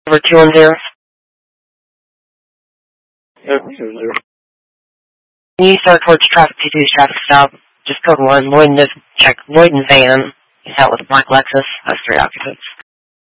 Over 210. Can you start towards traffic 22's traffic stop? Just code 1. Lloyd and van. He's out with a black Lexus. Has 3 occupants.